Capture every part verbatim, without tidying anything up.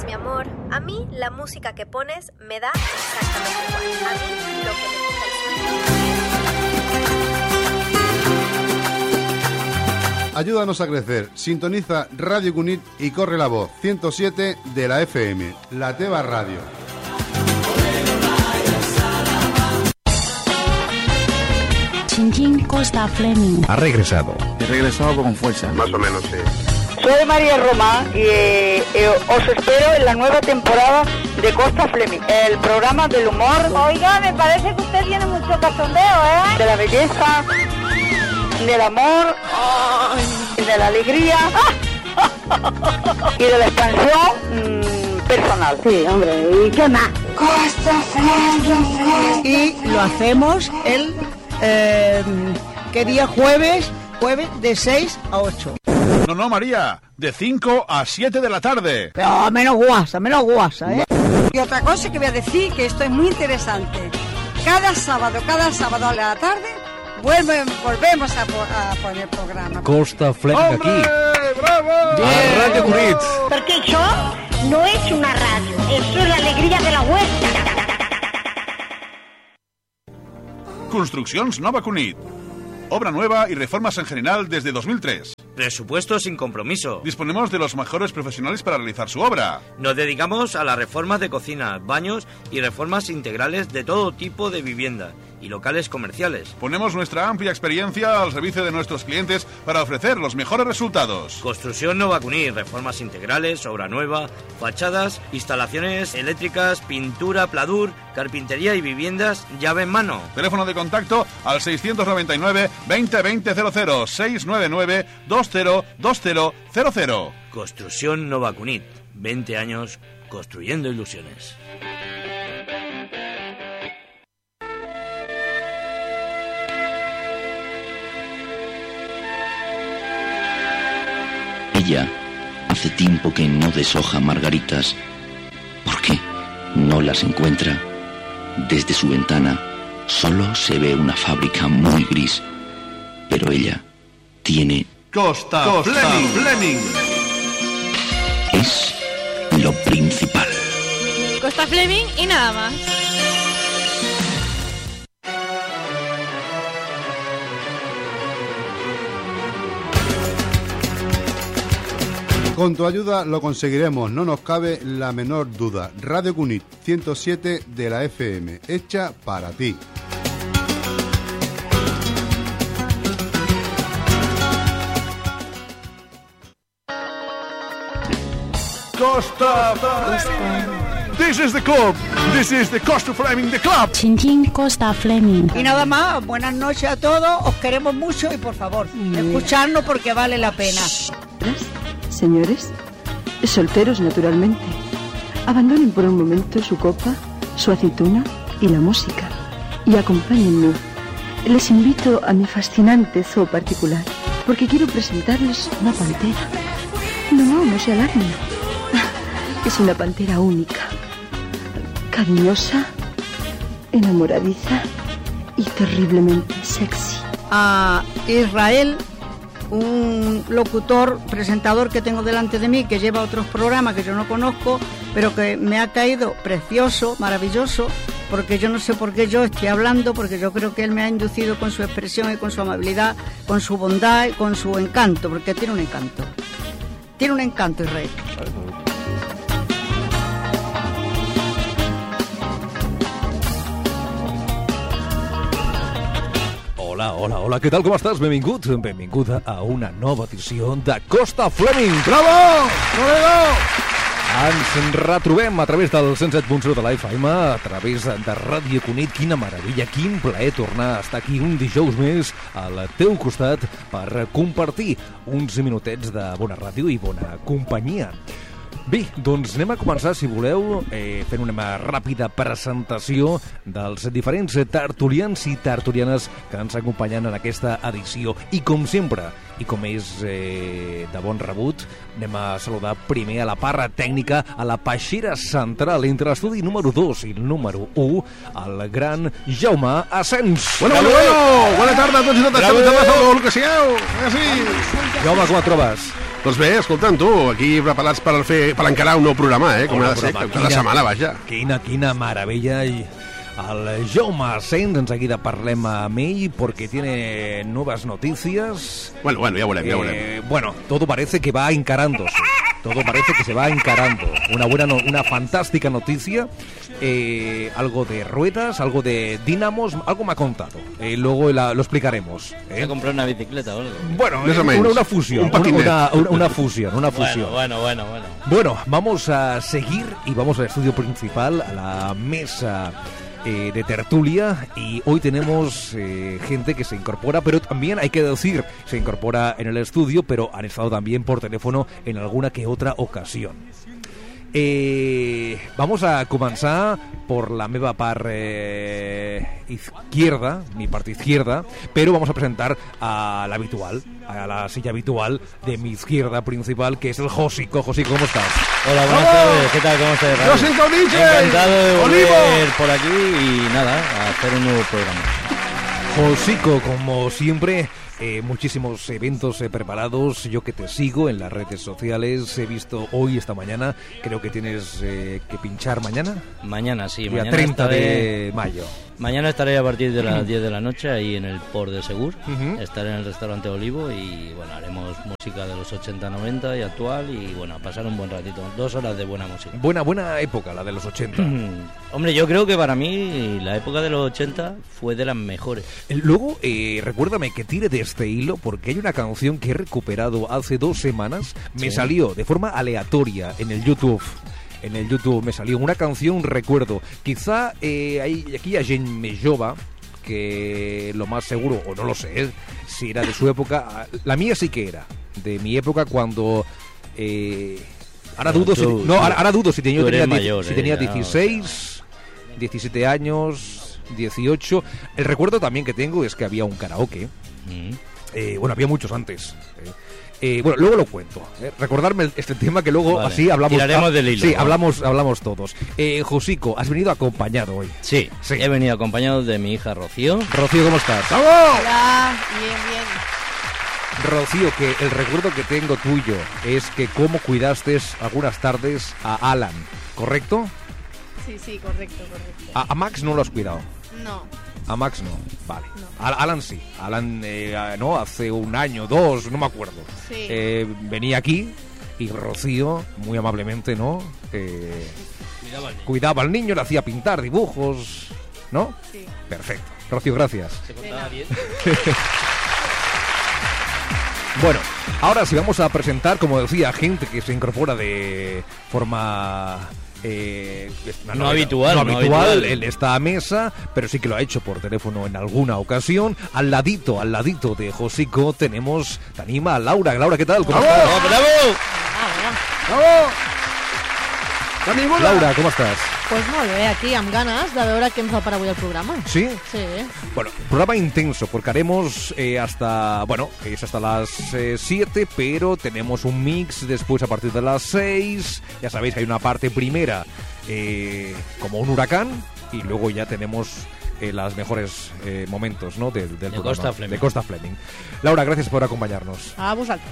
mi amor, a mí la música que pones me da exactamente igual. A mí lo que me gusta es... Ayúdanos a crecer. Sintoniza Radio Cunit y corre la voz. ciento siete de la F M. La Teva Radio. Chinchín Costa Fleming. Ha regresado. He regresado con fuerza. Más o menos, sí. Soy María Román y eh, eh, os espero en la nueva temporada de Costa Fleming, el programa del humor. Oiga, me parece que usted tiene mucho cachondeo, ¿eh? De la belleza, del amor, de la alegría y de la expansión mmm, personal. Sí, hombre, ¿y qué más? Costa Fleming. Y lo hacemos el... Eh, ¿qué día? Jueves, jueves de seis a ocho. No, no, María, de cinco a siete de la tarde. Pero menos guasa, menos guasa, ¿eh? Y otra cosa que voy a decir, que esto es muy interesante. Cada sábado, cada sábado a la tarde, vuelve, volvemos a, a poner programa. Costa Fleming aquí. ¡Bravo! A Radio Cunit. Porque eso no es una radio, eso es la alegría de la huerta. Construccions Nova Cunit. Obra nueva y reformas en general desde dos mil tres. Presupuesto sin compromiso. Disponemos de los mejores profesionales para realizar su obra. Nos dedicamos a las reformas de cocinas, baños y reformas integrales de todo tipo de vivienda y locales comerciales. Ponemos nuestra amplia experiencia al servicio de nuestros clientes para ofrecer los mejores resultados. Construcción Nova Cunit, reformas integrales, obra nueva, fachadas, instalaciones eléctricas, pintura, pladur, carpintería y viviendas, llave en mano. Teléfono de contacto al seiscientos noventa y nueve, veinte, veinte, cero cero, seiscientos noventa y nueve, veinte, veinte, cero cero. Construcción Nova Cunit, veinte años construyendo ilusiones. Ella hace tiempo que no deshoja margaritas. ¿Por qué no las encuentra? Desde su ventana solo se ve una fábrica muy gris, pero ella tiene Costa, Costa Fleming. Fleming. Es lo principal. Costa Fleming y nada más. Con tu ayuda lo conseguiremos, no nos cabe la menor duda. Radio Cunit, ciento siete de la F M, hecha para ti. Costa Fleming. This is the club. This is the Costa Fleming, the club. Chinchín Costa Fleming. Y nada más, buenas noches a todos, os queremos mucho y por favor, escuchadnos porque vale la pena. Señores, solteros naturalmente, abandonen por un momento su copa, su aceituna y la música y acompáñenme. Les invito a mi fascinante zoo particular porque quiero presentarles una pantera. No, no, no se alarmen. Es una pantera única, cariñosa, enamoradiza y terriblemente sexy. A Israel, un locutor, presentador que tengo delante de mí, que lleva otros programas que yo no conozco, pero que me ha caído precioso, maravilloso, porque yo no sé por qué yo estoy hablando, porque yo creo que él me ha inducido con su expresión y con su amabilidad, con su bondad y con su encanto, porque tiene un encanto. Tiene un encanto, Israel. Hola, hola, hola, què tal, com estàs? Benvingut, benvinguda a una nova edició de Costa Fleming. Bravo! Bravo! Ens retrobem a través del cent set punt zero de la F M, a través de Ràdio Cunit. Quina meravella, quin plaer tornar a estar aquí un dijous més al teu costat per compartir uns minutets de bona ràdio i bona companyia. Bé, doncs anem a començar, si voleu, eh, fent una ràpida presentació dels diferents tertulians i tertulianes que ens acompanyen en aquesta edició. I com sempre, i com és eh, de bon rebut, anem a saludar primer a la parra tècnica, a la peixera central, entre l'estudi número dos i el número u, el gran Jaume Asens. Bueno, bueno, bueno! Bona tarda a tots i totes, que m'està passant el que sigueu! Sí. Jaume, com et trobes? Doncs bé, escolta'm, tu, aquí preparats per, fer, per encarar un nou programa, eh? Com ha de ser, cada setmana, vaja. Quina, quina meravella. I el Jaume Asens, enseguida parlem amb ell, porque tiene nuevas noticias. Bueno, bueno, ya volem, ya volem. Eh, bueno, todo parece que va encarándose. Todo parece que se va encarando. Una buena, no, una fantástica noticia. Eh, algo de ruedas, algo de dínamos, algo me ha contado. Eh, luego la, lo explicaremos. ¿eh? ¿Se ha comprado una bicicleta o algo? Bueno, una, una, una fusión. Un una, una, una fusión, una fusión. Bueno, bueno, bueno, bueno. Bueno, vamos a seguir y vamos al estudio principal, a la mesa Eh, de tertulia, y hoy tenemos eh, gente que se incorpora, pero también hay que decir, se incorpora en el estudio, pero han estado también por teléfono en alguna que otra ocasión. Eh, vamos a començar por la meva part eh, izquierda, mi parte izquierda, pero vamos a presentar a la habitual, a la silla habitual de mi izquierda principal, que es el Josico. Josico, ¿cómo estás? Hola, buenas tardes, ¿qué tal? ¿Cómo estás? ¡Josico D J! Encantado de volver ¡Olivo! por aquí y nada, a hacer un nuevo programa. Josico, como siempre, eh, muchísimos eventos eh, preparados. Yo que te sigo en las redes sociales, he visto hoy, esta mañana, creo que tienes eh, que pinchar mañana. Mañana, sí. Día mañana treinta estaré, de mayo. Mañana estaré a partir de las diez de la noche ahí en el Port de Segur. Uh-huh. Estaré en el restaurante Olivo y bueno, haremos música de los ochenta noventa y actual y bueno, a pasar un buen ratito. Dos horas de buena música. Buena, buena época, la de los ochenta. Hombre, yo creo que para mí la época de los ochenta fue de las mejores. Luego, eh, recuérdame que tire de este hilo, porque hay una canción que he recuperado hace dos semanas. Me Sí. salió de forma aleatoria en el YouTube. En el YouTube me salió una canción, recuerdo. Quizá eh, hay, aquí hay gent més jove, que lo más seguro, o no lo sé, eh, si era de su época. La mía sí que era, de mi época cuando... Eh, ahora, Pero dudo tú- si, no, tú- ahora, ahora dudo si tenía, tú eres tenía, mayor, si eh, tenía ya, dieciséis, diecisiete años, dieciocho. El recuerdo también que tengo es que había un karaoke. Mm. Eh, bueno, había muchos antes. eh. Eh, bueno, luego lo cuento. Eh. Recordarme este tema que luego Vale. así hablamos. Tiraremos del hilo, Sí, ¿no? hablamos, hablamos todos. Eh, Josico, has venido acompañado hoy. Sí, Sí. he venido acompañado de mi hija Rocío. Rocío, ¿cómo estás? Hola, bien, bien. Rocío, que el recuerdo que tengo tuyo es que cómo cuidaste algunas tardes a Alan, ¿correcto? Sí, sí, correcto, correcto. A, a Max no lo has cuidado. No. A Max no, vale. A Alan sí. Alan, eh, no, hace un año, dos, no me acuerdo. Sí. Eh, venía aquí y Rocío, muy amablemente, ¿no? Eh, Cuidaba al niño. cuidaba al niño, le hacía pintar dibujos, ¿no? Sí. Perfecto. Rocío, gracias. Se contaba bien. Bueno, ahora sí vamos a presentar, como decía, gente que se incorpora de forma... Eh, No habitual, no no habitual habitual. en esta mesa, pero sí que lo ha hecho por teléfono en alguna ocasión. Al ladito, al ladito de Josico tenemos, te anima, Laura. Laura, ¿qué tal? ¿Cómo ¡Bravo! estás? ¡Bravo! Bravo! Benvinguda! Laura, ¿cómo estás? Pues molt bé, aquí amb ganes de veure què em fa per avui el programa. ¿Sí? Sí. Bueno, programa intenso, porque haremos eh, hasta, bueno, es hasta las siete, pero tenemos un mix después a partir de las seis. Ya sabéis, hay una parte primera eh, como un huracán, y luego ya tenemos eh, los mejores eh, momentos, ¿no? del, del De programa. Costa Fleming. De Costa Fleming. Laura, gracias por acompañarnos. A vosaltres.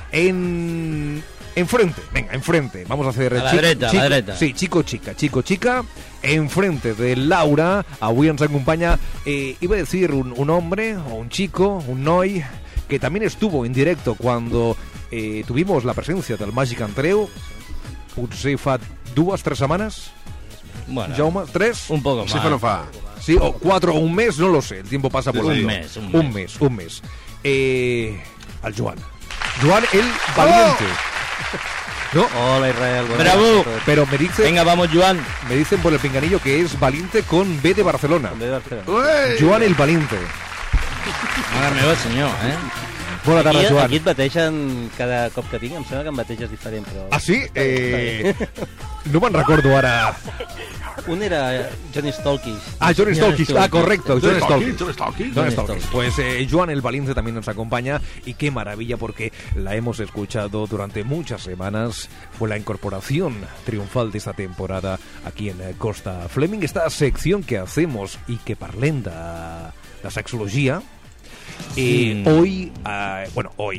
En... Enfrente, venga, enfrente. Vamos a hacer... A la chi- dreta, a chico- la dreta. Sí, chico, chica, chico, chica. Enfrente de Laura, avui ens acompaña, eh, iba a decir un, un hombre, o un chico, un noi, que también estuvo en directo cuando eh, tuvimos la presencia del Magic Andreu, potser fa dues, tres setmanes. Bueno, Jaume, tres. un poco más. Sí, fa no fa. Sí, o cuatro o un mes, no lo sé, el tiempo pasa por Un alto. mes, un mes. Un mes, un mes. Eh, al Joan. Joan el valiente. ¿No? Hola Israel, bravo. Pero me dicen, Venga, vamos, Joan. me dicen por el pinganillo que es valiente con B de Barcelona. Ué! Joan el valiente. Mare meva, senyor, eh? Bona tarda, aquí, Joan. aquí et bategen cada cop que tinc, em sembla que em bateges diferent, però... Ah, sí? Eh, no me'n recordo ara. Un era Johnny Stolkis. Ah, John Stolkis. Ah, correcto, John Stolkis. John Stolkis. John Stolkis. Pues eh, Joan el Valiente también nos acompaña, y qué maravilla, porque la hemos escuchado durante muchas semanas. Fue la incorporación triunfal de esta temporada aquí en eh, Costa Fleming, esta sección que hacemos y que parlem de la sexología. Eh, Mm. Hoy, eh, bueno, hoy,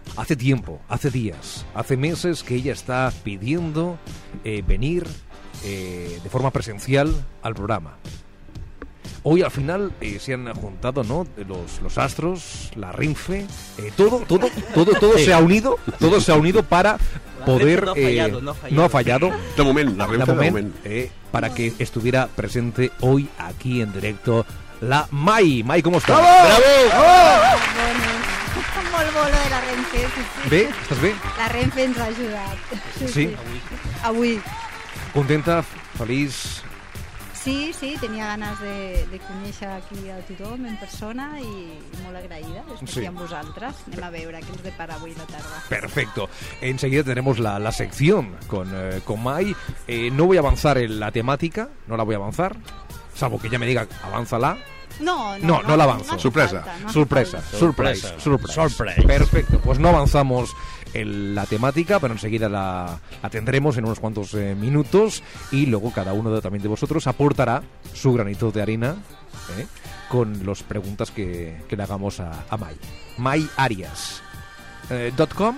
hace tiempo, hace días, hace meses que ella está pidiendo eh, venir eh, de forma presencial al programa. Hoy al final eh, se han juntado, ¿no? Los, los astros, la Renfe, eh, todo, todo, todo, todo Sí. se ha unido, todo se ha unido para La poder, Renfe no ha eh, fallado, no ha fallado. no ha fallado, De moment, la Renfe de moment, moment. eh, para que estuviera presente hoy aquí en directo la Mai. Mai, ¿cómo estás? ¡Bravo! Molt bo, lo de la Renfe, sí, sí. Bé? Estàs bé? La Renfe ens ha ajudat. Sí? Avui. Contenta, feliç? Sí, sí, tenia ganes de, de conèixer aquí a tothom en persona i molt agraïda d'estar Sí. aquí amb vosaltres. Anem a veure què ens depara avui la tarda. Perfecto. Enseguida tenemos la, la sección con, eh, con Mai. Eh, no voy a avanzar en la temática, no la voy a avanzar, salvo que ella me diga, avánzala. No, no, No, no la avanzo. no hace Sorpresa. falta, no hace Sorpresa. falta. Surprise. Sorpresa. Surprise. Surprise. Perfecto. Pues no avanzamos en la temática, pero enseguida la, la tendremos en unos cuantos eh, minutos y luego cada uno de, también de vosotros aportará su granito de arena eh, con las preguntas que, que le hagamos a, a Mai. Mai Arias. Eh, dot com.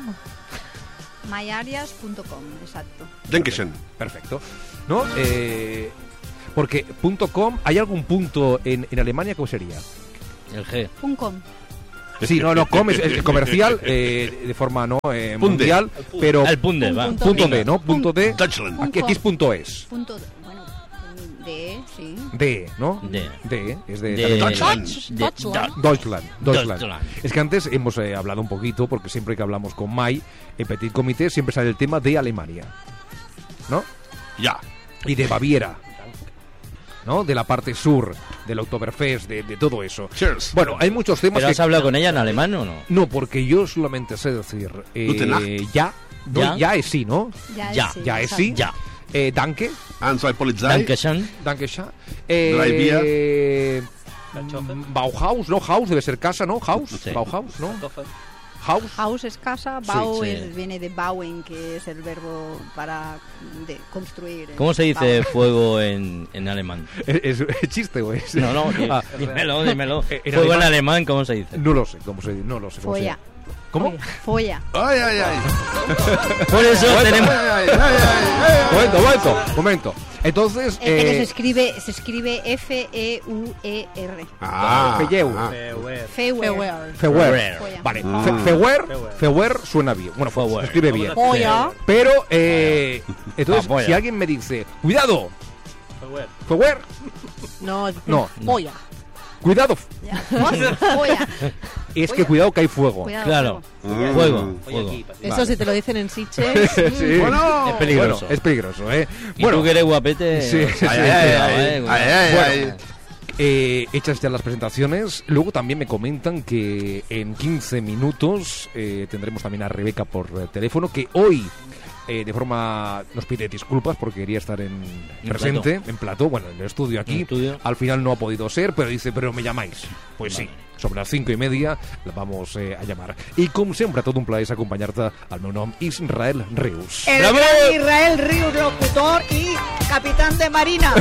myarias punto com, exacto. Dankeschön. Perfecto. ¿No? Eh, porque punto .com, ¿hay algún punto en, en Alemania? ¿Cómo sería? El G. Punt com. Sí, no, no, com es, es comercial eh, de forma no eh, Punde. mundial, pero El punde, va. punto D, ¿no? Punto D. Deutschland. Aquí, aquí es punto es. Punto, bueno, de, sí. D, ¿no? D. D, es de, De- Deutschland. de- Deutschland. Deutschland, Deutschland. Deutschland. Es que antes hemos eh, hablado un poquito, porque siempre que hablamos con Mai, en Petit Comité siempre sale el tema de Alemania, ¿no? Ya. Y de Baviera, ¿no? De la parte sur, del Oktoberfest, de, de todo eso. Cheers. Bueno, hay muchos temas ¿Pero que... has hablado con ella en alemán o no? No, porque yo solamente sé decir eh, Gute Nacht. ya, no, Ya. ya es sí, ¿no? Ya, Ya, sí, Ya es exacto. sí. Ya. Eh, danke, Anzai Polizei. Dankeschön. danke schön. Eh, Drei Bier. Bauhaus, ¿no? Haus debe ser casa, ¿no? Haus, Sí. Bauhaus, ¿no? Haus. House es casa, bau Sí, sí. es- viene de bauen, que es el verbo para de construir. ¿Cómo se dice Bauen. fuego en, en alemán? ¿Es, es chiste o es? No, no, di- Ah, dímelo, dímelo. Eh, en Fuego en alemán- alemán, ¿cómo se dice? No lo sé, ¿cómo se dice? No lo sé. ¿cómo se Folla. dice? ¿Cómo? Folla. Ay, ay, ay. Por eso tenemos... Ay, ay, ay, ay, ay. Momento, momento, momento. Entonces, Eh, pero se eh, escribe, se escribe F E U E R. Ah, Feyeu. ah. Feuer. Feuer. Folla. Vale, Mm. Fe- Feuer, Feuer suena bien. Bueno, pues, Feuer. se escribe bien. Folla. Pero, eh, entonces, Apoya. si alguien me dice, cuidado, Feuer, No, dice No. Folla. cuidado, Ya. Folla. es que cuidado que hay fuego. Cuidado, Claro, Mm. fuego, fuego. Eso si te lo dicen en Sitges. Sí. Bueno. Es peligroso. Bueno, es peligroso, ¿eh? Y tú que eres guapete... Sí, sí, Ay, sí. ay, ay, cuidado, ay. eh, cuidado. Ay, ay, Bueno, ay. Eh, hechas ya las presentaciones, luego también me comentan que en quince minutos eh, tendremos también a Rebeca por eh, teléfono, que hoy eh, de forma nos pide disculpas porque quería estar en, En presente, en plató, bueno, en el estudio aquí. En el estudio. Al final no ha podido ser, pero dice, pero me llamáis. Pues Vale. sí, sobre las cinco y media la vamos eh, a llamar. Y como siempre, todo un placer acompañarte al meu nom, Israel Rius. El ¡Bravo! gran Israel Ríos, locutor y capitán de marina.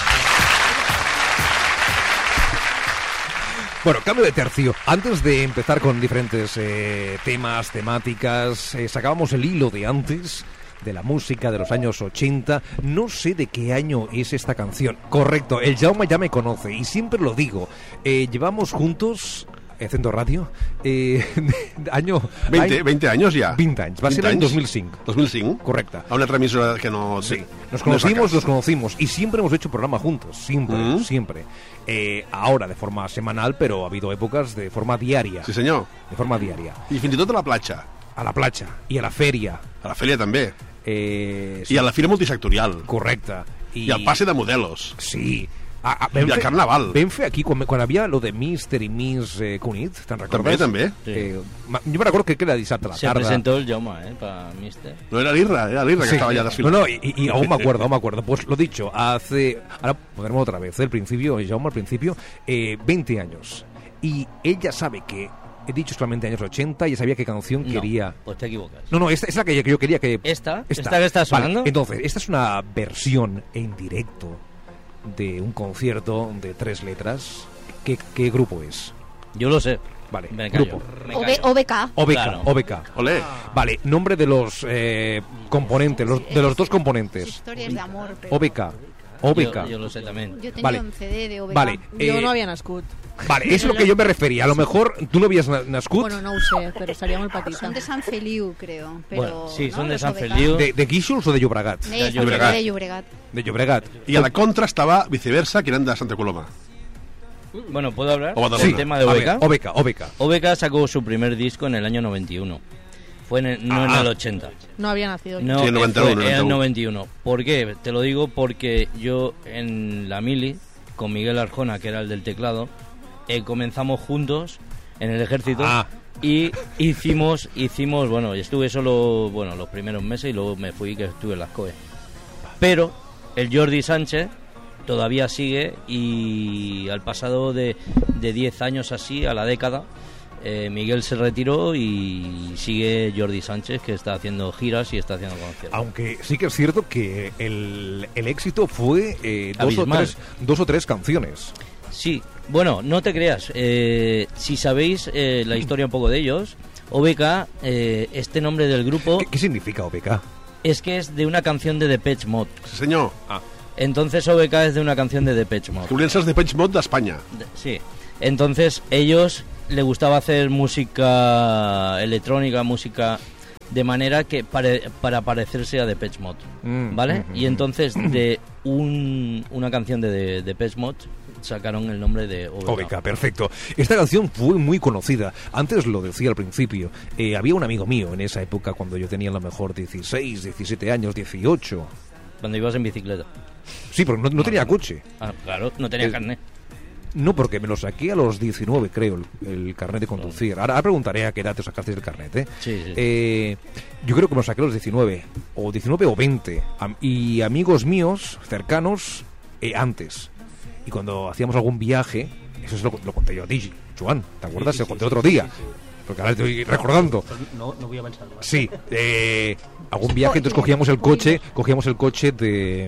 Bueno, cambio de tercio. Antes de empezar con diferentes eh, temas, temáticas, eh, sacábamos el hilo de antes, de la música de los años ochenta. No sé de qué año es esta canción. Correcto, el Jaume ya me conoce y siempre lo digo. Eh, llevamos juntos... Haciendo radio, eh, año... veinte, año- veinte años ya. veinte anys. Va ser l'any anys? dos mil cinc. dos mil cinc? Correcte. A una altra emissora que no... Sí, nos no conocimos, sacas. nos conocimos y siempre hemos hecho programa juntos, siempre, Mm. siempre. Eh, ahora de forma semanal, pero ha habido épocas de forma diaria. Sí, senyor. De forma diaria. I fins i tot a la platja. A la platja i a la fèria. A la fèria també. Eh, I a la fira multisectorial. Correcte. I, I al passe de modelos. Sí. A, a, I al carnaval. Vam fer aquí, quan, quan havia lo de Mister i Miss eh, Cunit, te'n recordes? També, també. Eh, ma- jo me recordo que era dissabte a la Se tarda. presentó el Jaume, ¿eh? Para Mister. No era l'Irra, era l'Irra que Sí. estaba ya No, desfilando. no, y, y aún me acuerdo, aún me acuerdo. Pues lo dicho, hace... Ahora podremos otra vez, ¿eh? El principio, Jaume, al principio, eh, veinte años. Y ella sabe que... He dicho solamente años ochenta y sabía qué canción No, quería... pues te equivocas. No, no, esta es la que yo quería que... ¿Esta? ¿Esta que está sonando? Vale, entonces, esta es una versión en directo de un concierto de tres letras. ¿Qué, qué grupo es? Yo lo sé. Vale, Me callo. grupo. Me O callo. B- O B K. O B K, Claro. O B K. Olé. Vale, nombre de los eh, componentes, los- de los dos componentes. Historias de amor. Pero... O B K. O B K. Yo, yo lo sé también. Yo tenía Vale. un C D de O B K. Vale, Jo eh, no havia nascut. vale, és el que jo me referia. A lo mejor tu no havies na- nascut Bueno, no ho sé, però seria molt petita. Son de San Feliu, creo. Pero, Bueno, sí, ¿no? son de Los San O B K. Feliu. de, de Guíxols o de Llobregat? De, De de Llobregat. de Llobregat. De Llobregat. Y a la contra estaba viceversa, que eran de Santa Coloma. Bueno, ¿puedo hablar O Badalona. del tema de A O B ver, K? O B K, O B K. O B K sacó su primer disco en el año noventa y uno. Fue en el- no Ah. en el ochenta. No havia nacido. aquí. No, Sí, en noventa y uno, fue en el noventa noventa y uno. ¿Por qué? Te lo digo porque yo en la mili, con Miguel Arjona, que era el del teclado, eh, comenzamos juntos en el ejército Ah. y hicimos, hicimos, bueno, estuve solo, bueno, los primeros meses y luego me fui, que estuve en las C O E. Pero el Jordi Sánchez todavía sigue y al pasado de de diez años así, a la década, eh, Miguel se retiró y sigue Jordi Sánchez, que está haciendo giras y está haciendo conciertos. Aunque sí que es cierto que el, el éxito fue eh, dos, o Abismal. tres, dos o tres canciones. Sí, bueno, no te creas. eh, si sabéis eh, la historia un poco de ellos, O B K, eh, este nombre del grupo ¿Qué, qué significa O B K? es que es de una canción de Depeche Mode. Sí, senyor. Ah. Entonces O B K es de una canción de Depeche Mode. Que volien ser els Depeche Mode d'Espanya. De- Sí. Entonces ellos le gustaba hacer música electrónica, música de manera que pare- para parecerse a Depeche Mode, Mm, ¿vale? mm, Y entonces de un, una canción de, de Depeche Mode sacaron el nombre de O B K. O B K, perfecto. Esta canción fue muy conocida. Antes lo decía al principio. Eh, había un amigo mío en esa época cuando yo tenía a lo mejor dieciséis, diecisiete años, dieciocho. Cuando ibas en bicicleta. Sí, pero no, no tenía coche. Ah, claro, no tenía El- carnet. No, porque me lo saqué a los diecinueve, creo, el, el carnet de conducir. Ahora, ahora preguntaré a qué edad te sacaste el carnet, ¿eh? Sí, sí. Eh, yo creo que me lo saqué a los diecinueve, o diecinueve o veinte. Am- y amigos míos, cercanos, eh, antes. Y cuando hacíamos algún viaje, eso es lo, lo conté yo a ti, Joan, ¿te acuerdas? Sí, Se sí, lo conté sí, otro sí, día. sí, sí. Porque ahora estoy recordando. No, no voy a avançar más. Sí, eh, algún viaje, entonces cogíamos el coche, cogíamos el coche de,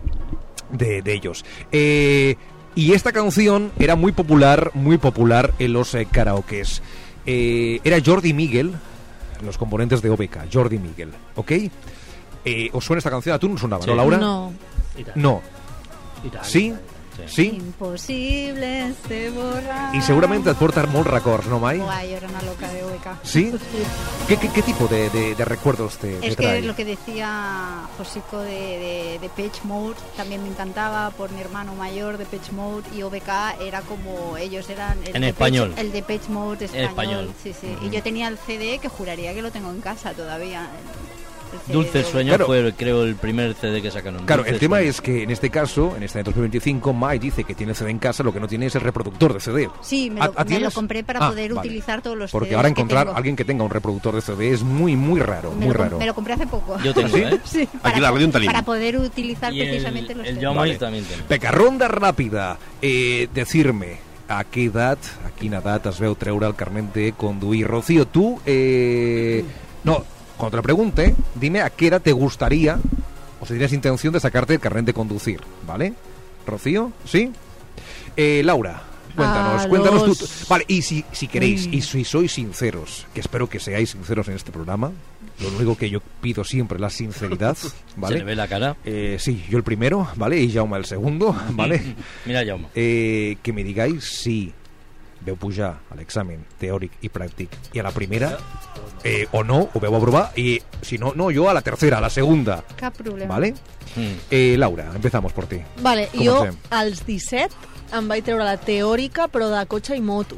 de, de ellos. Eh, y esta canción era muy popular, muy popular en los eh, karaokes. Eh, era Jordi Miguel, los componentes de O B K, Jordi Miguel, ¿ok? Eh, ¿Os suena esta canción? ¿A tú no sonaba, Sí. no, Laura? No. I tant. No. I tant. Sí? Sí? Imposible se borrar. I segurament et porta molts records, no, Mai? Guay, yo era una loca de O B K. ¿Sí? ¿Qué, qué, qué tipo de, de, de recuerdos te, te Es trae? que lo que decía Josico de, de, de Depeche Mode también me encantaba por mi hermano mayor de Depeche Mode, y O B K era como ellos eran el En Depeche- español. el Depeche Mode español, español. sí, sí. Y yo tenía el C D que juraría que lo tengo en casa todavía. el C D de Dulce O B K. Sueño Claro. fue, creo, el primer C D que sacaron. Claro, Dulce el tema Sueño. es que en este caso, en este año dos mil veinticinco, Mai dice que tiene C D en casa, lo que no tiene es el reproductor de C D. Sí, me ¿Ah, lo, ah, me tienes? lo compré para Ah, poder vale. utilizar todos los Porque C Ds ahora que encontrar tengo. a alguien que tenga un reproductor de C D es muy, muy raro, me, muy lo, com- raro. me lo compré hace poco. Yo tengo, ¿Sí? ¿eh? Sí, Aquí la radio en tenim. para poder utilizar Y el- precisamente los el C Ds. Jaume Vale. también tiene. Vinga, ronda ràpida. Eh, decirme a qué edad, a quina edat es veu treure el carnet de conduir. Rocío, tú, eh, no, cuando te lo pregunte, dime a qué edad te gustaría, o si tienes intención de sacarte el carnet de conducir, ¿vale? Rocío, ¿sí? Eh, Laura, cuéntanos, A cuéntanos los- tú. Vale, y si, si queréis, Mm. y si sois sinceros, que espero que seáis sinceros en este programa, lo único que yo pido siempre es la sinceridad, ¿vale? Se le ve la cara. Eh, sí, yo el primero, ¿vale? Y Jaume el segundo, ¿vale? Mira, Jaume. Eh, que me digáis si veu pujar a l'examen teòric i pràctic i a la primera, eh, o no, ho veu aprovar, i si no, no, jo a la tercera, a la segunda, Cap problema. ¿vale? Mm. Eh, Laura, empezamos por ti. Vale, jo Comencem. als disset em vaig treure la teòrica, però de cotxe i moto.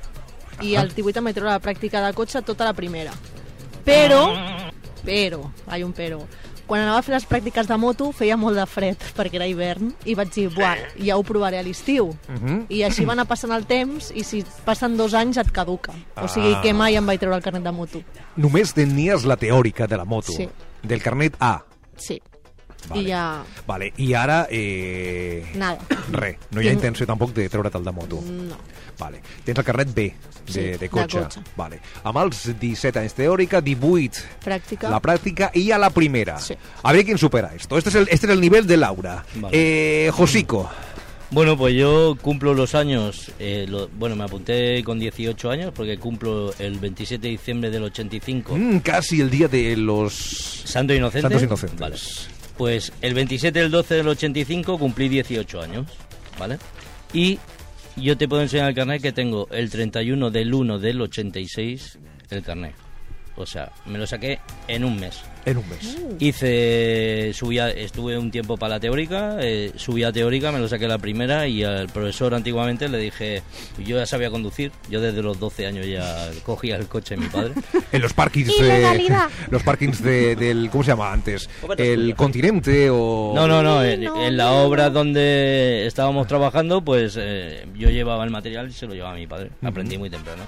I Ah. als divuit em vaig treure la pràctica de cotxe tota la primera. Però, però, hay un però, quan anava a fer les pràctiques de moto feia molt de fred, perquè era hivern, i vaig dir, buah, ja ho provaré a l'estiu. Uh-huh. I així va anar passant el temps, i si passen dos anys et caduca. O sigui que mai em vaig treure el carnet de moto. Només tenies la teòrica de la moto, Sí. del carnet A. Sí. Vale. I ja... Vale, i ara, eh, Nada. res, no hi ha Tinc- intenció tampoc de treure't el de moto. No. Vale. Tens el carnet B, de, Sí, de de cotxe. cotxe. Vale. Amb els disset anys teòrica, divuit Pràctica. la práctica y a la primera. Sí. A ver quién supera esto. Este es el, este es el nivel de Laura. Vale. Eh, Josico, Bueno, pues yo cumplo los años, eh, lo, bueno, me apunté con dieciocho años porque cumplo el veintisiete de diciembre del ochenta y cinco. Mm, casi el día de los... ¿Santos Inocentes? Santos Inocentes. Vale. Pues el veintisiete del doce del ochenta y cinco cumplí dieciocho años, ¿vale? Y yo te puedo enseñar el carnet que tengo el treinta y uno del uno del ochenta y seis, el carnet. O sea, me lo saqué en un mes. En un mes. Uh. Hice, subí a, estuve un tiempo para la teórica, eh, subí a teórica, me lo saqué la primera y al profesor antiguamente le dije, yo ya sabía conducir, yo desde los doce años ya cogía el coche de mi padre. En los parkings de, los parkings de, del, ¿cómo se llama antes? El Continente o... No, no, no, en, en la obra donde estábamos trabajando, pues eh, yo llevaba el material y se lo llevaba a mi padre, aprendí muy temprano.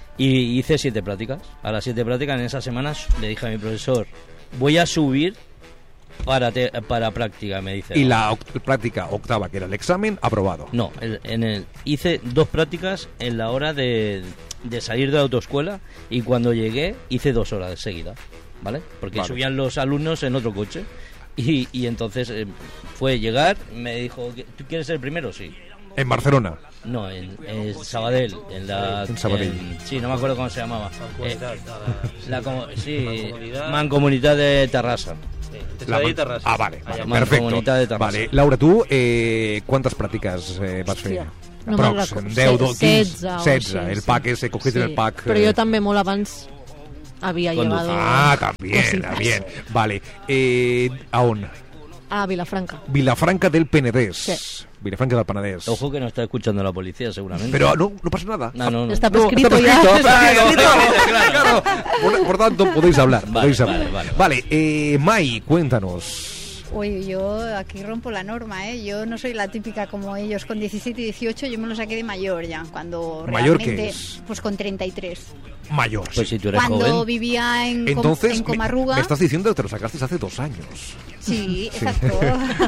Y hice siete prácticas. A las siete prácticas, en esas semanas, le dije a mi profesor, voy a subir para te, para práctica, me dice. Y la oct- práctica octava, que era el examen, aprobado. No, el, en el, hice dos prácticas en la hora de, de salir de la autoescuela y cuando llegué hice dos horas seguidas, ¿vale? Porque Vale. subían los alumnos en otro coche. Y, y entonces eh, fue llegar, me dijo, ¿tú quieres ser el primero? Sí. En Barcelona. No, en, en Sabadell, en la... En Sabadell. en- sí, no me acuerdo cómo se llamaba. Eh, la como- sí, Mancomunitat de Terrassa. La man- Ah, vale, vale, perfecto. Mancomunitat de Terrassa. Vale, Laura, tu eh, quantes pràctiques eh, vas fer? no me'n Aprox, recordo. deu, dotze, setze o setze. així, El sí. pack ese, cogiste Sí, el pack. Però eh, jo també molt abans havia llevado... Ah, también, cositas. también. Vale, eh, ¿a on? A Vilafranca. Vilafranca del Penedès. Sí. Vilafranca del Penedès. Ojo que no está escuchando la policía, seguramente. Pero no, no pasa nada. No, no, no. Está No, prescrito está ya. prescrito, Está claro, prescrito. claro, claro. Por, por tanto, podéis hablar. Vale, podéis vale, hablar. vale, Vale, eh, Mai, cuéntanos. Uy, yo aquí rompo la norma, ¿eh? Yo no soy la típica como ellos con diecisiete y dieciocho, yo me lo saqué de mayor ya, cuando ¿Mayor realmente... qué es? Pues con treinta y tres. Mayor. Pues si tú eres Cuando joven. vivía en, Com- Entonces, en me, Comarruga... me estás diciendo que te lo sacaste hace dos años. Sí, Sí. exacto.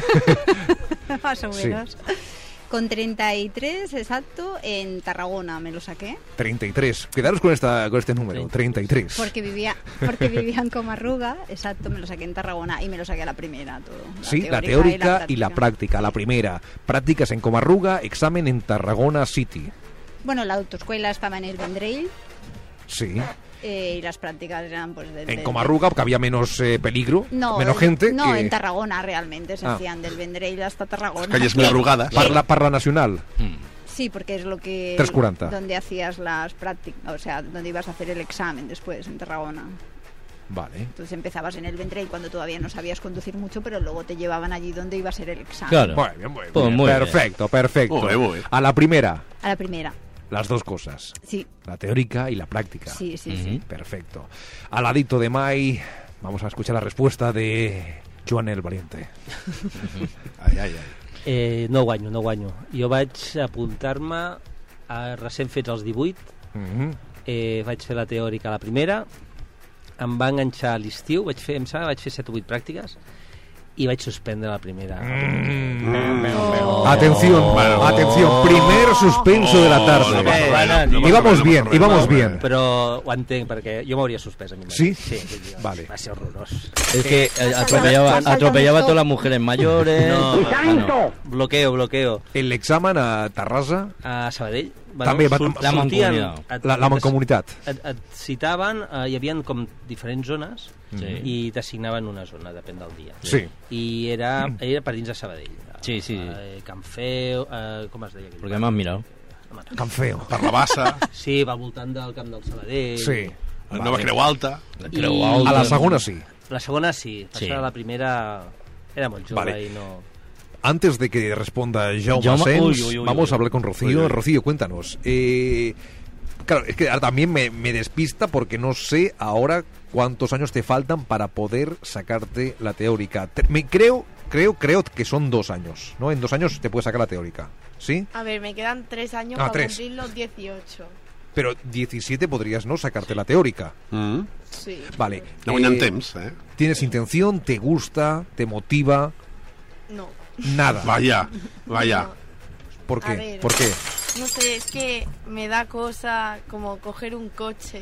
Más o Sí. menos. Con treinta y tres, exacto, en Tarragona me lo saqué. treinta y tres. Quedaros con, esta, con este número, treinta y tres. Porque vivía, porque vivía en Comarruga, exacto, me lo saqué en Tarragona y me lo saqué a la primera todo. Sí, la teórica y la práctica. La primera, prácticas en Comarruga, examen en Tarragona City. Bueno, la autoescuela estaba en el Vendrell Sí. eh, y las prácticas eran pues del... En del- Comarruga, porque había menos eh, peligro, No, menos en- gente. No, que... en Tarragona realmente se Ah. hacían del Vendrell hasta Tarragona. Calles muy arrugadas. Parla, parla nacional. Sí, porque es lo que... tres cuarenta. Donde hacías las prácticas, o sea, donde ibas a hacer el examen después, en Tarragona. Vale. Entonces empezabas en el Vendrell cuando todavía no sabías conducir mucho, pero luego te llevaban allí donde iba a ser el examen. Claro. Muy bien, muy bien. Pues muy bien. perfecto, perfecto. Muy bien, muy bien. A la primera, A la primera, las dos cosas. sí. La teórica y la práctica. Sí, sí, Ujú. sí. Perfecto. Al ladito de Mai, vamos a escuchar la respuesta de Joan el Valiente. Ai, ai, ai. Eh, no guanyo, no guanyo. Jo vaig apuntar-me a recent fets els divuit, Mhm. eh, vaig fer la teòrica a la primera, em va enganxar a l'estiu, vaig fer, em sembla, vaig fer set o vuit pràctiques i vaig suspendre la primera. Mm. Atención, atención, primer suspenso de la tarde. Bé, Íbamos bien, íbamos bien. Però ho entenc, perquè jo m'hauria suspès a mi mateix. Sí? Sí, vull dir, Vale. va ser horrorós. Es que eh, atropellaba, atropellaba a todas las mujeres mayores. No, Ah, no. bloqueo, bloqueo. El examen a Terrassa, A Sabadell. També va- surt- La sortien- Mancomunitat. et- la, la et- mancomunitat. Et, et citaven, eh, hi havia com diferents zones Sí. i t'assignaven una zona, depèn del dia. Sí. I era, era per dins de Sabadell. Sí, sí. Eh, Can Feu, eh, com es deia aquell? Porque me has mirado. Can Feo. Per la Bassa, Sí, va al voltant del camp del Sabadell. Sí. la nova Creu Alta. La Creu I- Alta. A la segona sí. La segona sí, Sí. sí. la primera era molt jove Vale. i no... Antes de que responda Jaume Jaume- Asens, uy, uy, uy, vamos uy. a hablar con Rocío. Uy, uy. Rocío, cuéntanos. Eh, claro, es que ahora también me, me despista porque no sé ahora cuántos años te faltan para poder sacarte la teórica. Te- Me creo, creo, creo que son dos años, ¿no? En dos años te puedes sacar la teórica, ¿sí? A ver, me quedan tres años Ah, para tres. cumplir los dieciocho. Pero diecisiete podrías no sacarte la teórica. Mm. Sí. Vale. No guanyem eh, temps, eh? ¿Tienes intención? ¿Te gusta? ¿Te motiva? No. Nada. Vaya, vaya. ¿Por A qué? ver. ¿Por qué? No sé, es que me da cosa como coger un coche.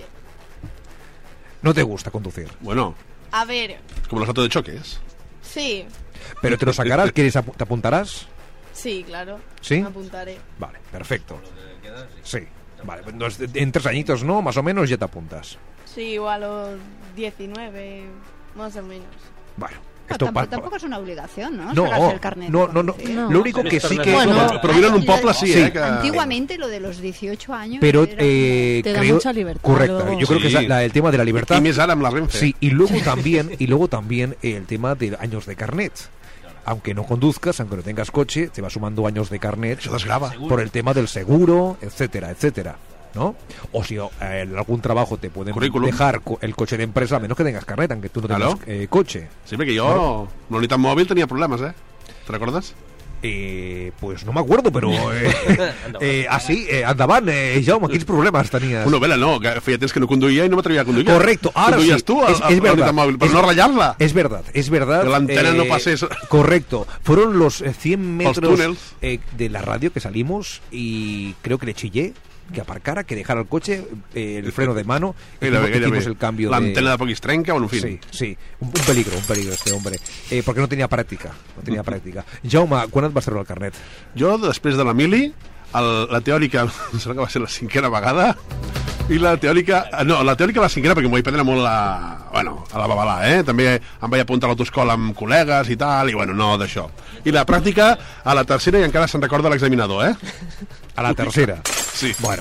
No te gusta conducir. Bueno, A ver, como los autos de choques. sí, Pero te lo sacarás, ¿quieres apu- te apuntarás? Sí, claro. ¿Sí? Me apuntaré. Vale, perfecto. Sí, vale, pues en tres añitos, ¿no? Más o menos ya te apuntas. Sí, igual a los diecinueve, más o menos. Bueno. No, Esto tampoco, pa- tampoco es una obligación, ¿no? No, Sacarse el carnet. no, no, no. No. Lo único que sí que... Bueno, Però viure en un poble sí, Sí. eh? Que... Antiguamente lo de los dieciocho años Pero era eh, Te da creo, mucha libertad, correcto, luego. yo creo que Sí. es la- el tema de la libertad. I més ara amb la Renfe. Sí, y luego también y luego también el tema de años de carnet. Aunque no conduzcas, aunque no tengas coche, te va sumando años de carnet. Eso desgrava. Por el tema del seguro, etcétera, etcétera, ¿no? O si eh, en algún trabajo te pueden Currículum. dejar co- el coche de empresa, a menos que tengas carnet, aunque tú no tengas Claro. eh, coche. Sí, perquè jo, Claro. amb la unitat mòbil tenia problemes, eh? Te recordes? Eh, pues no me acuerdo, pero eh, eh, así, eh, andaban, eh, Jaume, quins problemes tenies? Una vela no, que feia temps que no conduïa i no m'atrevia a conduir. Correcto, ahora Conduïes sí. tu a, es, a, es a la verdad. unitat mòbil, per es, no ratllar-la. Es verdad, es verdad. Que la antena no pasés. Correcto. Fueron los eh, cien Los metros túnels. eh, de la radio que salimos y creo que le chillé que aparcara, que dejara el coche, eh, el freno de mano, y Gairebé, hicimos gairebé. el cambio La de... antena de poc es trenca, bueno, en fin. Sí, sí, un, un peligro, un peligro este hombre, eh, porque no tenía práctica, no tenía práctica. Jaume, quan et vas treure el carnet? Jo, després de la mili, el, la teòrica, em sembla que va ser la cinquena vegada, i la teòrica... No, la teòrica la cinquena, perquè m'ho vaig prendre molt a, bueno, a la babalà, eh? També em vaig apuntar a l'autoescola amb col·legues i tal, i bueno, no d'això. I la pràctica a la tercera, i encara se'n recorda l'examinador, eh? A la tercera. Sí. Bueno,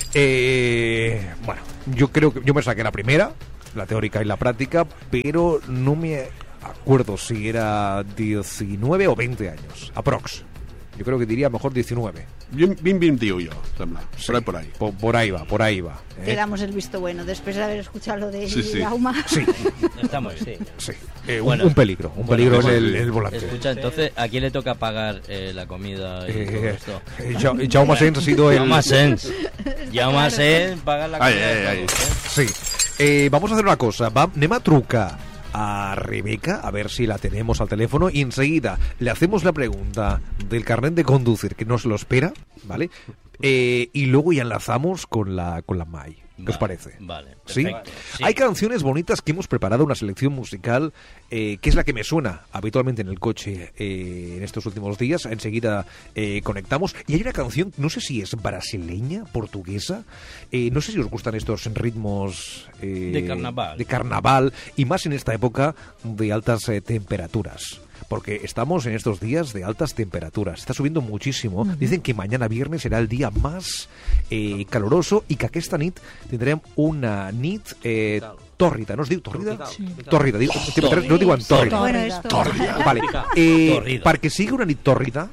eh, bueno, yo creo que yo me saqué la primera, la teórica y la práctica, pero no me acuerdo si era diecinueve o veinte años, aprox. Yo creo que diría mejor diecinueve. vint vint-vint-u jo, sembla. Sí, Por ahí, por ahí. Por, por ahí va, por ahí va. ¿eh? Te damos el visto bueno después de haber escuchado lo de Sí, sí. Jaume. Sí, Estamos, sí. sí. Eh, un- Bueno. un, peligro, un Bueno, peligro pues, en, el, en el volante. Escucha, entonces, ¿a quién le toca pagar eh, la comida y todo Eh, esto? eh, Ja- Jaume Sens ha sido el... Jaume Sens. Jaume Sens paga la Ay, comida. ay, de ay. todos, ¿eh? Sí. Eh, vamos a hacer una cosa. Va, anem a trucar a Rebeca, a ver si la tenemos al teléfono, y enseguida le hacemos la pregunta del carnet de conducir, que nos lo espera, ¿vale? Eh, y luego ya enlazamos con la, con la Mai. ¿Qué os parece? Vale, ¿Sí? perfecto. Sí. Hay canciones bonitas que hemos preparado, una selección musical eh, que es la que me suena habitualmente en el coche eh, en estos últimos días. Enseguida eh, conectamos. Y hay una canción, no sé si es brasileña, portuguesa, eh, no sé si os gustan estos ritmos eh, De carnaval. de carnaval, y más en esta época de altas eh, temperaturas. Porque estamos en estos días de altas temperaturas. Está subiendo muchísimo. Dicen que mañana viernes será el día más eh, caluroso y que aquesta nit tindrem una nit eh, tòrrida. No es diu tòrrida? Sí. Tòrrida. Diu, no diuen tòrrida. Bueno, esto. Tòrrida. Vale. Eh, Tòrrida. perquè sigui una nit tòrrida...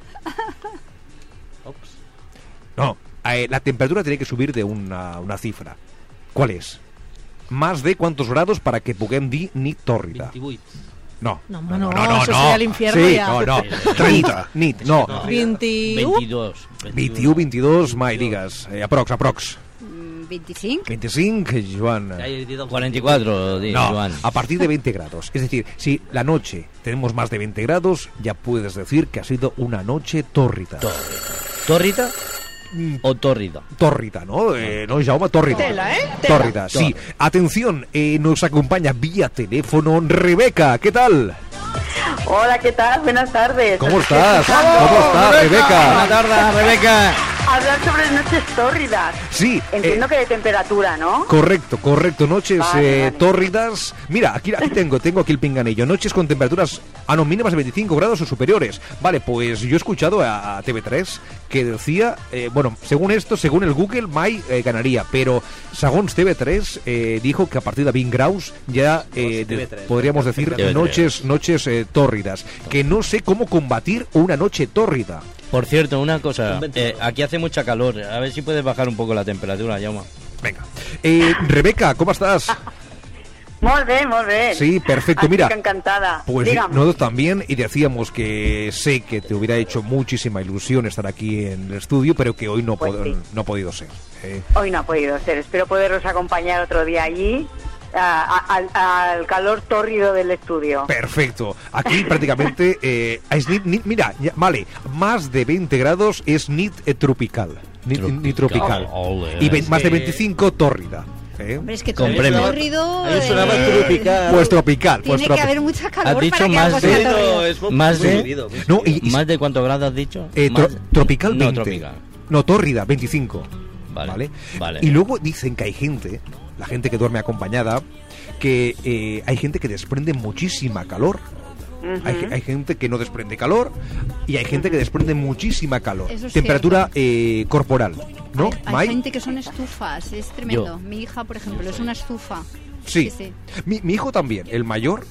No, eh, la temperatura tiene que subir de una, una cifra. ¿Cuál es? Más de cuántos grados para que puguem dir nit tòrrida? vint-i-vuit. No, No, home, no, eso sería el infierno sí, ya. no, no. treinta. Nit, nit, no. veintiuno. veintidós. vint-i-u, vint-i-dos, mai digues. Eh, aprox, aprox. Mm, veinticinco. veinticinc, Joan. Ja he dit els cuarenta y cuatro, di, No, Joan. a partir de veinte grados. Es decir, si la noche tenemos más de veinte grados, ya puedes decir que ha sido una noche tórrida. ¿Tórrida o tórrida? Tórrida, ¿no? Eh, no, Jaume, tórrida. Tela, ¿eh? Tela. Tórrida, sí. Atención, eh, nos acompaña vía teléfono Rebeca. ¿Qué tal? Hola, ¿qué tal? Buenas tardes. ¿Cómo estás? ¿Cómo estás, Rebeca? Buenas tardes, Rebeca. Hablar sobre noches tórridas. Sí. Entiendo eh, que de temperatura, ¿no? Correcto, correcto. Noches Vale, eh, vale. tórridas. Mira, aquí, aquí tengo, tengo aquí el pinganillo. Noches con temperaturas, ah, no, mínimas de veinticinco grados o superiores. Vale, pues yo he escuchado a, a T V tres que decía, eh, bueno, según esto, según el Google, Mai eh, ganaría, pero segons T V tres eh, dijo que a partir de veinte graus ya eh, de- T V tres, podríamos decir T V tres. noches, noches eh, tórridas. Que no sé cómo combatir una noche tórrida. Por cierto, una cosa. Un ventilador. eh, aquí hace mucha calor. A ver si puedes bajar un poco la temperatura, Jaume. Venga. Eh, Rebeca, ¿cómo estás? Molt bé, molt bé. Sí, perfecto. Estic Mira, encantada. pues Dígame. nosotros también, y decíamos que sé que te hubiera hecho muchísima ilusión estar aquí en el estudio, pero que hoy no, Pues pod- sí. no ha podido ser. ¿eh? Hoy no ha podido ser. Espero poderos acompañar otro día allí, a- a- al, al calor tórrido del estudio. Perfecto. Aquí prácticamente eh, es nit, nit- mira, ya- vale, más de veinte grados es nit eh, tropical. Nit, Tropical. nit tropical. Ole, y ve- es más de que- veinticinco tórrida. ¿eh? Hombre, es que Con con premio. Córrido... Ahí sonaba eh, tropical. Pues tropical. Pues Tiene que tropical. haber mucha calor Has dicho para que más algo de- sea Córrido. No, es muy, Más muy de- subido, muy No, subido. y, y- ¿Más de cuántos grados has dicho? eh, tro- Más- tropical No, veinte. tropical. No, tórrida, veinticinco. Vale, ¿Vale? vale. Y luego dicen que hay gente, la gente que duerme acompañada, que eh, hay gente que desprende muchísima calor. Hay, hay gente que no desprende calor y hay gente que desprende muchísima calor. Eso es Temperatura eh, corporal, ¿no? Hay Mai? gente que son estufas, es tremendo. Yo. Mi hija, por ejemplo, es una estufa. Sí. sí. Mi, mi hijo también, el mayor,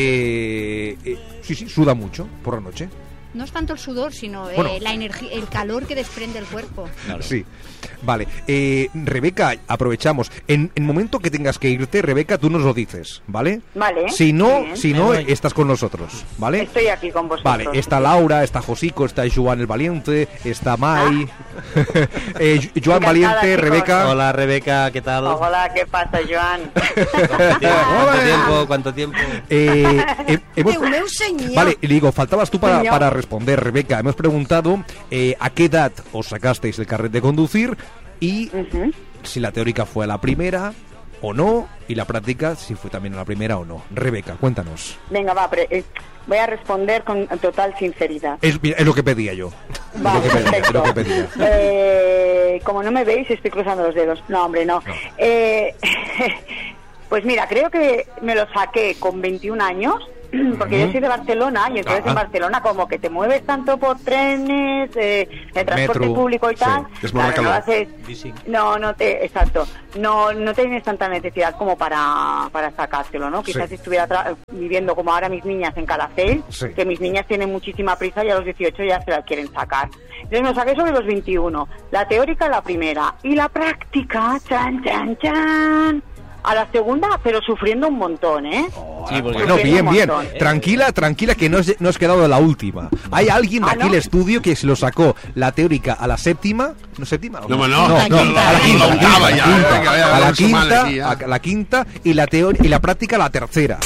eh, eh, sí, sí, suda mucho por la noche. No es tanto el sudor, sino eh, Bueno. la energía, el calor que desprende el cuerpo. Sí. Vale. Eh, Rebeca, aprovechamos. En el momento que tengas que irte, Rebeca, tú nos lo dices, ¿vale? Vale. Si no, Bien. si no, estás con nosotros, ¿vale? Estoy aquí con vosotros. Vale, está Laura, está Josico, está Joan el Valiente, está Mai, eh, Ju- Joan Encantada, Valiente, chicos. Rebeca. Hola, Rebeca, ¿qué tal? Hola, ¿qué pasa, Joan? ¿Cuánto tiempo? ¿Cuánto tiempo? Eh, eh, hemos- Déu meu senyor. Vale, y digo, faltabas tú para, Señor. para responder, Rebeca. Hemos preguntado eh, a qué edad os sacasteis el carnet de conducir y si la teórica fue a la primera o no, y la práctica si fue también a la primera o no. Rebeca, cuéntanos. Venga, va, pre- eh, voy a responder con total sinceridad. Es, es lo que pedía yo. Vale, es lo que pedía, es lo que pedía. Eh, como no me veis, estoy cruzando los dedos. No, hombre, no. Eh, pues mira, creo que me lo saqué con veintiún años, porque yo soy de Barcelona y entonces Ah. en Barcelona como que te mueves tanto por trenes, eh, el transporte Metro, público y tal. sí, es más claro, no calor. haces, no, no te, exacto, no, no tienes tanta necesidad como para, para sacártelo, ¿no? Quizás Sí. si estuviera tra- viviendo como ahora mis niñas en Calafell, Sí. que mis niñas tienen muchísima prisa y a los dieciocho ya se la quieren sacar. Entonces me lo saqué sobre los veintiuno. La teórica la primera y la práctica, chan, chan, chan, a la segunda, pero sufriendo un montón, ¿eh? Sí, porque Bueno, Sufriendo bien, un bien. montón. Tranquila, tranquila, que no has, no has quedado de la última. Hay alguien de Ah, aquí ¿no? el estudio que se lo sacó la teórica a la séptima. ¿No séptima? ¿O No, no, no, no, no, no, a la no, quinta, no, a la quinta, octava a la ya, quinta, venga, vaya, a la vamos a sumarle quinta, aquí ya. a la quinta y la teoría y la práctica a la tercera.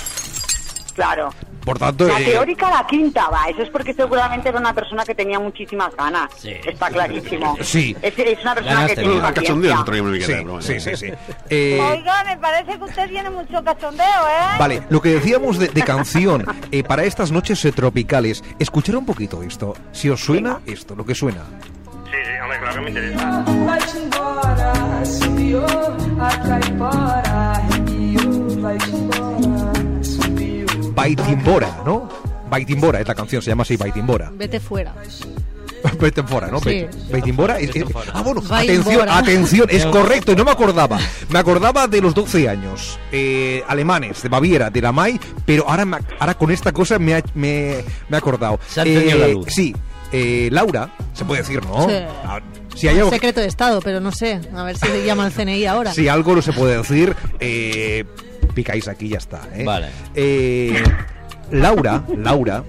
Claro. Por tanto, La eh, teórica la quinta, va. Eso es porque seguramente era una persona que tenía muchísimas ganas. Sí. Está clarísimo. Sí. Es, es una persona Ganas que tiene tenía. Ah, cachondeo paciencia. se traía una miqueta, sí, pero bueno. sí, sí, sí. Eh, Oiga, me parece que usted tiene mucho cachondeo, ¿eh? Vale, lo que decíamos de, de canción eh, para estas noches eh, tropicales, escuchar un poquito esto. Si os suena esto, lo que suena. Sí, sí, hombre, claro que me interesa. Vai-te embora, subiu a caipora, arrepiou, vai-te embora, subiu. Baitimbora, ¿no? Baitimbora es la canción, se llama así, Baitimbora. Vete fuera. Vete fuera, ¿no? Sí. Baitimbora. es- es- ah, bueno, Vai atención, embora. atención, es correcto, no me acordaba. Me acordaba de los doce años, eh, alemanes, de Baviera, de la Mai, pero ahora, me- ahora con esta cosa me, ha- me, me he acordado. Se ha encendido la luz. Sí, eh, Laura, se puede decir, ¿no? Sí. Ah, Si hay algo, Secreto de Estado, pero no sé. A ver si le llama al C N I ahora. si algo no se puede decir, eh, picáis aquí y ya está. ¿eh? Vale. Eh, Laura, Laura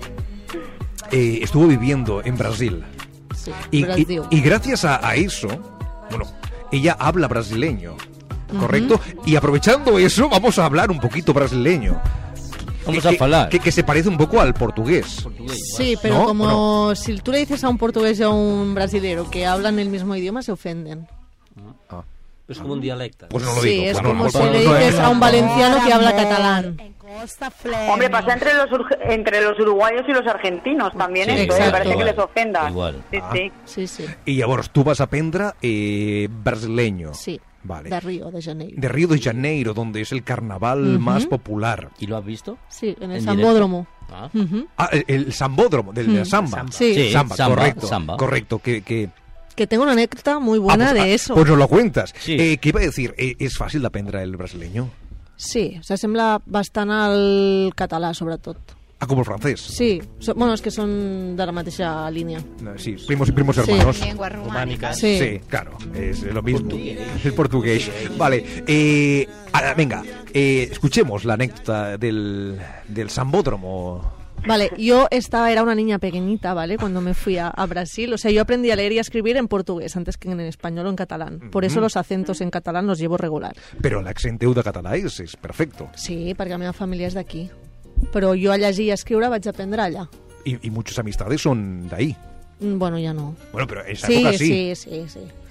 eh, estuvo viviendo en Brasil. Sí, Y, y- Brasil. y gracias a, a eso, bueno, ella habla brasileño, ¿correcto? Y aprovechando eso, vamos a hablar un poquito brasileño. Vamos que, a hablar. Que, que se parece un poco al portugués. Sí, pero ¿No? como ¿O no? si tú le dices a un portugués y a un brasilero que hablan el mismo idioma, se ofenden. Ah. Es como un dialecto. Pues no lo Sí, digo. es pues no, como no, si no, le no, dices no, a un no. valenciano que habla catalán. Hombre, pasa entre los urg- entre los uruguayos y los argentinos también Sí, esto, ¿eh? exacto. Me parece que Igual, les ofenda. igual. Sí, Ah. sí. Sí, sí. Y llavors tu vas a aprendre eh, brasileño. Sí, Vale. de Río de Janeiro. De Río de Janeiro, donde es el carnaval Ujú. más popular. ¿Y lo has visto? Sí, en el ¿En Sambódromo. Ah. Ujú. Ah, el, el sambódromo, del de Mm. samba. Sí. Sí, Samba, samba, correcto. samba. Correcto, que... que Que tengo una anécdota muy buena ah, pues, de ah, eso. Pues nos lo cuentas. Sí. Eh, ¿Qué iba a decir? Eh, ¿És fàcil d'aprendre el brasileño? Sí, s'assembla bastant al català, sobretot. Ah, com el francès. Sí, so, bueno, és que són de la mateixa línia. No, sí, primos y primos Sí. hermanos. Lenguas románicas. Sí. Sí, claro, es lo mismo. El portugués. Vale, eh, ah, venga, eh, escuchemos la anécdota del, del sambódromo. Vale, yo estaba, era una niña pequeñita, ¿vale? Cuando me fui a, a Brasil. O sea, yo aprendí a leer y a escribir en portugués antes que en español o en catalán. Por eso Mhm. los acentos en catalán los llevo regular. Però l'accent teu de català és, és perfecto. Sí, perquè la meva família és d'aquí. Però jo a llegir i a escriure vaig aprendre allà. Y, y muchas amistades son de ahí. Mm, Bueno, ja no. Bueno, pero en esa Sí, época sí. sí, sí, sí.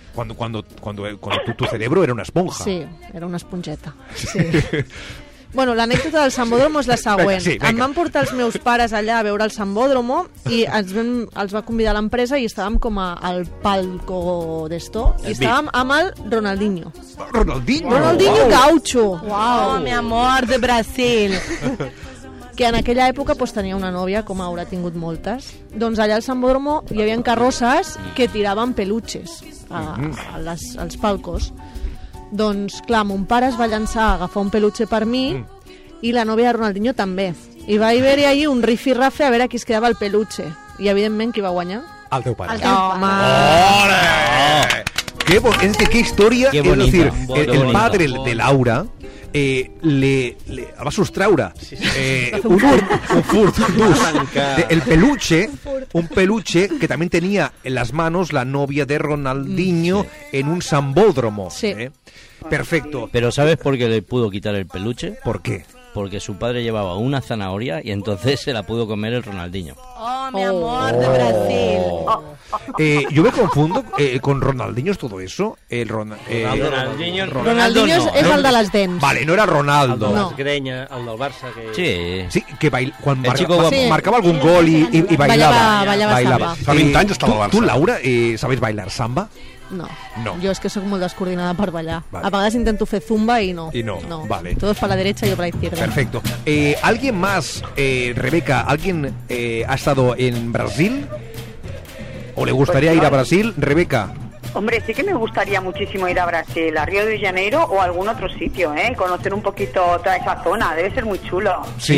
Cuando, cuando, cuando, cuando tu, tu cerebro era una esponja. Sí, era una esponjeta. Sí. Bueno, l'anècdota del Sambódromo és la següent. Venga, sí, venga. Em van portar els meus pares allà a veure el Sambódromo i ens, vam, els va convidar l'empresa i estàvem com a, al palco d'esto i estàvem amb el Ronaldinho. Ronaldinho? Ronaldinho Wow. Gaucho. Oh, mi amor, de Brasil. Que en aquella època pues, tenia una nòvia, com haurà tingut moltes. Doncs allà al Sambódromo hi havia carrosses que tiraven peluches a, a les, als palcos. Doncs, clar, mon pare es va llançar a agafar un peluche per mi mm. i la nòvia de Ronaldinho també. I va haver-hi allí un rifirrafe a veure qui es quedava el peluche. I, evidentment, qui va guanyar? El teu pare. El teu Home! ¡Ole! Qué, bo- es que qué historia, Qué es bonita, decir, qué el, el bonita. padre de Laura eh, le, le el va sostreure eh, un, un, un furt, dus, de- el peluche, un peluche que también tenía en las manos la novia de Ronaldinho en un sambódromo. ¿eh? Perfecto. Pero ¿sabes por qué le pudo quitar el peluche? ¿Por qué? Porque su padre llevaba una zanahoria y entonces se la pudo comer el Ronaldinho. Oh, mi amor, de Brasil. Eh, yo me confundo eh, con Ronaldinho, es todo eso. El Ron- eh, Ronaldinho, Ronaldinho és, és el de les dents. Vale, no era Ronaldo. El de No. les Grenya, el del Barça. Que... Sí. Sí, que bail, quan El mar chico mar- guapo. marcava algún gol i, i, i bailava. Ballava- ballava samba. Fa vint anys estava al tu, Barça. tu, Laura, eh, sabes bailar samba? No. No. Jo és que sóc molt descoordinada per ballar. Vale. A vegades intento fer zumba i no. Y no, vale. Todos para la derecha y yo para la izquierda. Perfecto. Eh, ¿Alguien más, eh, Rebeca, alguien eh, ha estado en Brasil? ¿O le gustaría ir a Brasil? Rebeca. Hombre, sí que me gustaría muchísimo ir a Brasil, a Río de Janeiro o a algún otro sitio, ¿eh? Conocer un poquito toda esa zona, debe ser muy chulo. Sí,